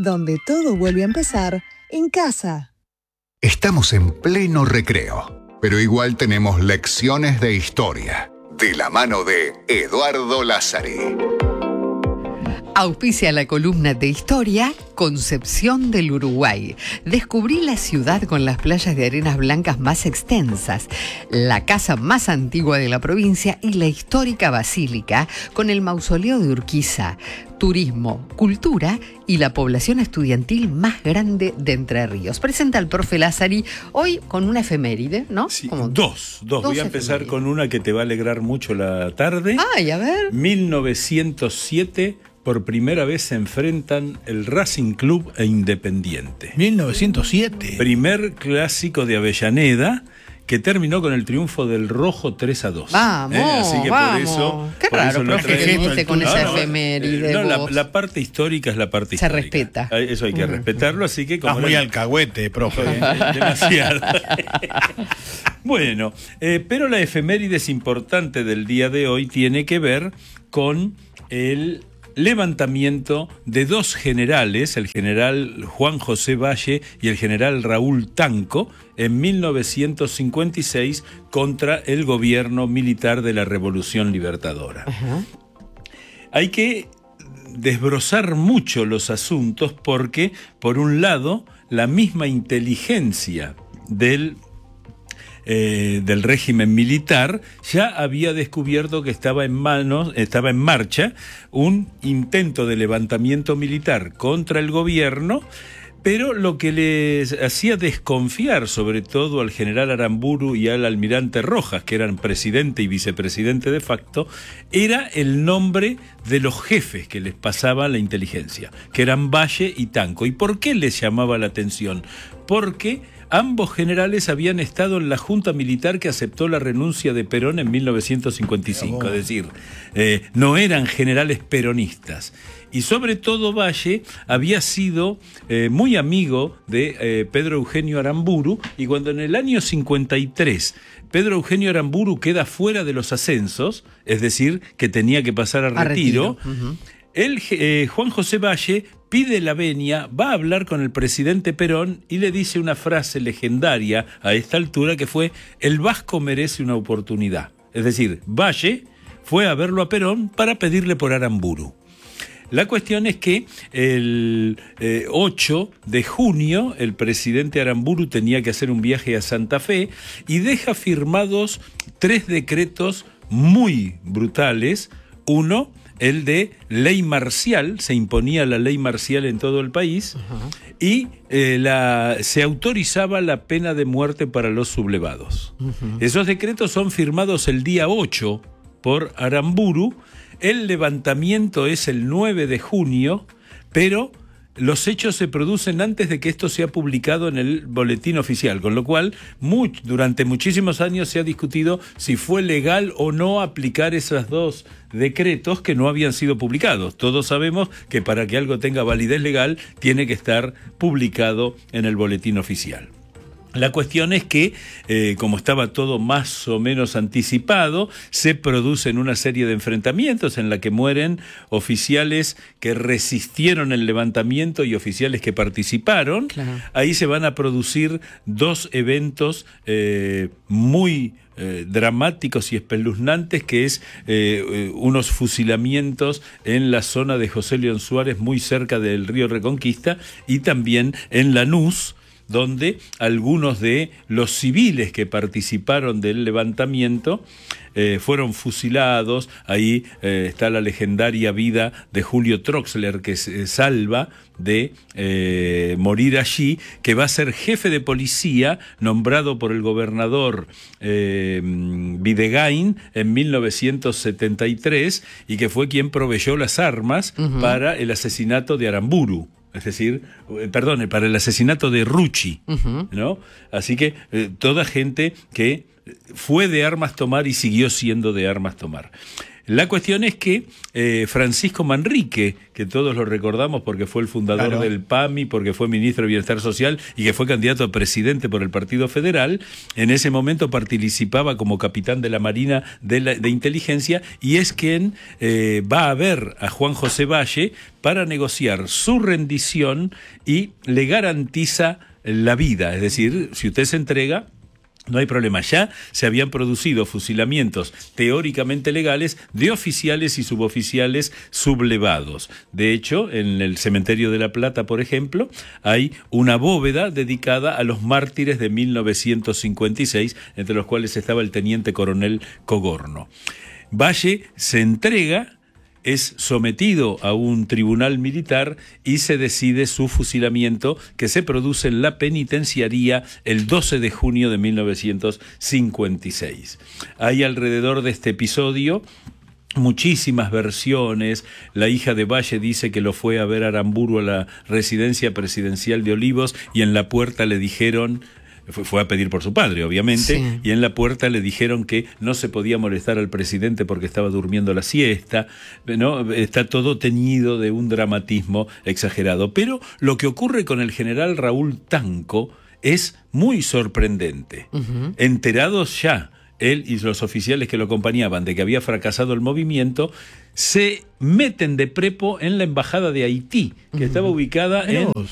donde todo vuelve a empezar en casa. Estamos en pleno recreo, pero igual tenemos lecciones de historia, de la mano de Eduardo Lázari. Auspicia la columna de historia Concepción del Uruguay. Descubrí la ciudad con las playas de arenas blancas más extensas, la casa más antigua de la provincia y la histórica basílica con el mausoleo de Urquiza. Turismo, cultura y la población estudiantil más grande de Entre Ríos. Presenta al profe Lázari hoy con una efeméride, ¿no? Sí, dos. Voy a empezar con una que te va a alegrar mucho la tarde. Ay, a ver. 1907... por primera vez se enfrentan el Racing Club e Independiente. 1907. Primer clásico de Avellaneda que terminó con el triunfo del Rojo 3-2. Vamos, así que vamos. por eso... Qué por raro, eso lo profe, traigo. que viniste con esa efeméride. La parte histórica es la parte se histórica. Respeta. Eso hay que respetarlo, así que... Estás muy alcahuete, profe. Demasiado. Bueno, pero la efemérides importante del día de hoy tiene que ver con el levantamiento de dos generales, el general Juan José Valle y el general Raúl Tanco, en 1956 contra el gobierno militar de la Revolución Libertadora. Uh-huh. Hay que desbrozar mucho los asuntos porque, por un lado, la misma inteligencia del régimen militar ya había descubierto que estaba en marcha un intento de levantamiento militar contra el gobierno, pero lo que les hacía desconfiar sobre todo al general Aramburu y al almirante Rojas, que eran presidente y vicepresidente de facto, era el nombre de los jefes que les pasaba la inteligencia, que eran Valle y Tanco. ¿Y por qué les llamaba la atención? Porque ambos generales habían estado en la junta militar que aceptó la renuncia de Perón en 1955, es decir, no eran generales peronistas. Y sobre todo Valle había sido muy amigo de Pedro Eugenio Aramburu, y cuando en el año 53 Pedro Eugenio Aramburu queda fuera de los ascensos, es decir, que tenía que pasar a retiro. Uh-huh. Juan José Valle pide la venia, va a hablar con el presidente Perón y le dice una frase legendaria a esta altura que fue: el Vasco merece una oportunidad. Es decir, Valle fue a verlo a Perón para pedirle por Aramburu. La cuestión es que el 8 de junio el presidente Aramburu tenía que hacer un viaje a Santa Fe y deja firmados 3 decretos muy brutales. Uno, el de ley marcial, se imponía la ley marcial en todo el país. Uh-huh. Y se autorizaba la pena de muerte para los sublevados. Uh-huh. Esos decretos son firmados el día 8 por Aramburu. El levantamiento es el 9 de junio, pero los hechos se producen antes de que esto sea publicado en el boletín oficial, con lo cual durante muchísimos años se ha discutido si fue legal o no aplicar esos 2 decretos que no habían sido publicados. Todos sabemos que para que algo tenga validez legal tiene que estar publicado en el boletín oficial. La cuestión es que, como estaba todo más o menos anticipado, se producen una serie de enfrentamientos en la que mueren oficiales que resistieron el levantamiento y oficiales que participaron. Claro. Ahí se van a producir 2 eventos muy dramáticos y espeluznantes, que es unos fusilamientos en la zona de José León Suárez, muy cerca del río Reconquista, y también en Lanús, donde algunos de los civiles que participaron del levantamiento fueron fusilados. Ahí está la legendaria vida de Julio Troxler, que se salva de morir allí, que va a ser jefe de policía nombrado por el gobernador Videgain en 1973, y que fue quien proveyó las armas para el asesinato de Aramburu. Es decir, para el asesinato de Rucci, ¿no? Así que toda gente que fue de armas tomar y siguió siendo de armas tomar. La cuestión es que Francisco Manrique, que todos lo recordamos porque fue el fundador Claro. del PAMI, porque fue ministro de Bienestar Social y que fue candidato a presidente por el Partido Federal, en ese momento participaba como capitán de la Marina de Inteligencia, y es quien va a ver a Juan José Valle para negociar su rendición y le garantiza la vida. Es decir, si usted se entrega, no hay problema. Ya se habían producido fusilamientos teóricamente legales de oficiales y suboficiales sublevados. De hecho, en el cementerio de La Plata, por ejemplo, hay una bóveda dedicada a los mártires de 1956, entre los cuales estaba el teniente coronel Cogorno. Valle se entrega, es sometido a un tribunal militar y se decide su fusilamiento, que se produce en la penitenciaría el 12 de junio de 1956. Hay alrededor de este episodio muchísimas versiones. La hija de Valle dice que lo fue a ver a Aramburu a la residencia presidencial de Olivos y en la puerta le dijeron... Fue a pedir por su padre, obviamente, Sí. y en la puerta le dijeron que no se podía molestar al presidente porque estaba durmiendo la siesta, ¿no? Está todo teñido de un dramatismo exagerado. Pero lo que ocurre con el general Raúl Tanco es muy sorprendente. Enterados ya, él y los oficiales que lo acompañaban, de que había fracasado el movimiento, se meten de prepo en la embajada de Haití, que estaba ubicada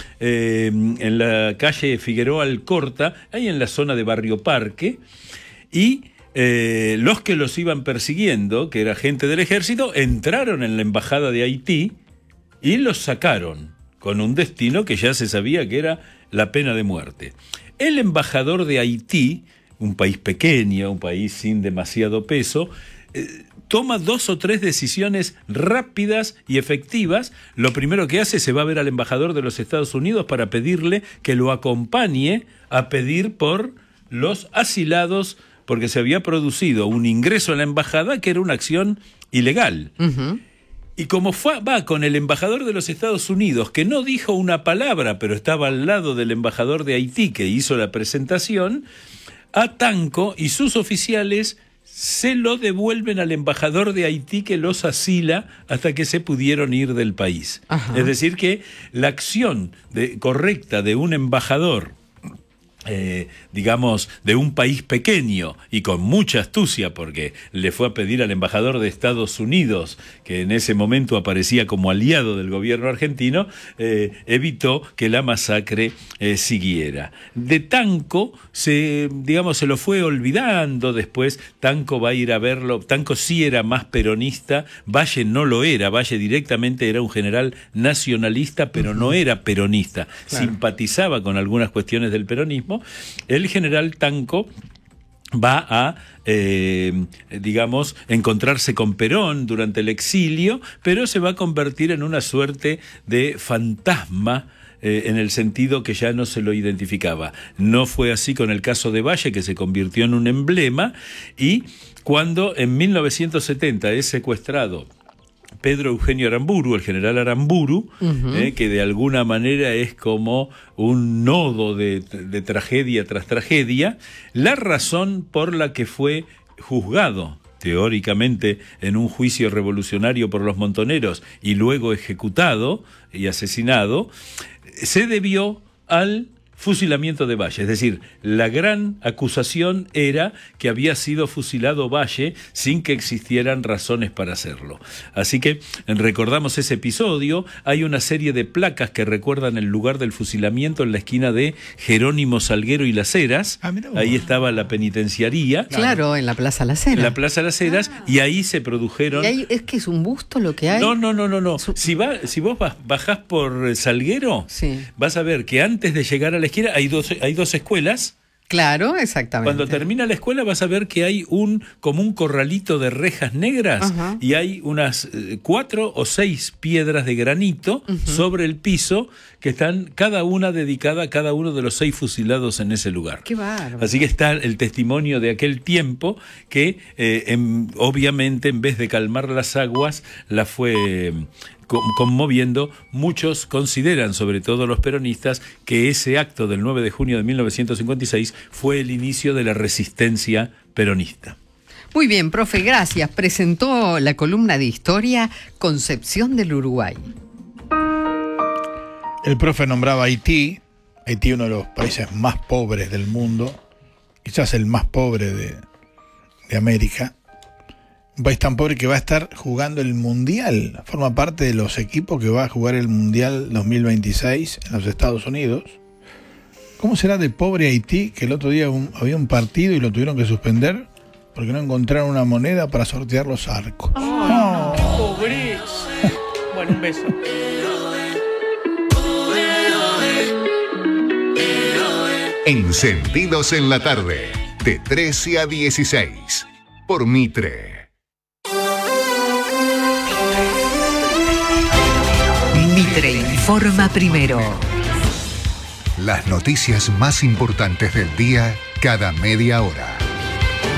en la calle Figueroa Alcorta, ahí en la zona de Barrio Parque, y los que los iban persiguiendo, que era gente del ejército, entraron en la embajada de Haití y los sacaron, con un destino que ya se sabía que era la pena de muerte. El embajador de Haití, un país pequeño, un país sin demasiado peso, toma 2 o 3 decisiones rápidas y efectivas. Lo primero que hace, se va a ver al embajador de los Estados Unidos para pedirle que lo acompañe a pedir por los asilados, porque se había producido un ingreso a la embajada que era una acción ilegal. Y como va con el embajador de los Estados Unidos, que no dijo una palabra, pero estaba al lado del embajador de Haití, que hizo la presentación, a Tanco y sus oficiales se lo devuelven al embajador de Haití, que los asila hasta que se pudieron ir del país. Ajá. Es decir, que la acción correcta de un embajador, digamos, de un país pequeño y con mucha astucia, porque le fue a pedir al embajador de Estados Unidos, que en ese momento aparecía como aliado del gobierno argentino, evitó que la masacre siguiera. De Tanco se lo fue olvidando. Después Tanco va a ir a verlo. Tanco sí era más peronista, Valle no lo era. Valle directamente era un general nacionalista, pero no era peronista. Claro. Simpatizaba con algunas cuestiones del peronismo. El general Tanco va a, encontrarse con Perón durante el exilio, pero se va a convertir en una suerte de fantasma, en el sentido que ya no se lo identificaba. No fue así con el caso de Valle, que se convirtió en un emblema, y cuando en 1970 es secuestrado Pedro Eugenio Aramburu, el general Aramburu, que de alguna manera es como un nodo de tragedia tras tragedia, la razón por la que fue juzgado teóricamente en un juicio revolucionario por los montoneros y luego ejecutado y asesinado, se debió al fusilamiento de Valle. Es decir, la gran acusación era que había sido fusilado Valle sin que existieran razones para hacerlo. Así que recordamos ese episodio. Hay una serie de placas que recuerdan el lugar del fusilamiento en la esquina de Jerónimo Salguero y Las Heras. Ahí estaba la penitenciaría. Claro, en la Plaza Las Heras. En la Plaza Las Heras, y ahí se produjeron... ¿Y ahí es que es un busto lo que hay? No. Si vos bajás por Salguero, sí, vas a ver que antes de llegar a la esquina hay dos escuelas. Claro, exactamente. Cuando termina la escuela vas a ver que hay como un corralito de rejas negras. Ajá. Y hay unas 4 o 6 piedras de granito sobre el piso que están cada una dedicada a cada uno de los 6 fusilados en ese lugar. ¡Qué bárbaro! Así que está el testimonio de aquel tiempo que obviamente en vez de calmar las aguas la fue conmoviendo. Muchos consideran, sobre todo los peronistas, que ese acto del 9 de junio de 1956 fue el inicio de la resistencia peronista. Muy bien, profe, gracias. Presentó la columna de historia Concepción del Uruguay. El profe nombraba Haití, uno de los países más pobres del mundo, quizás el más pobre de América. Un país tan pobre que va a estar jugando el Mundial, forma parte de los equipos que va a jugar el Mundial 2026 en los Estados Unidos. ¿Cómo será de pobre Haití que el otro día había un partido y lo tuvieron que suspender porque no encontraron una moneda para sortear los arcos? ¡Ay, qué pobreza! Bueno, un beso. Encendidos en la tarde, de 13 a 16, por Mitre. Mitre informa primero. Las noticias más importantes del día cada media hora.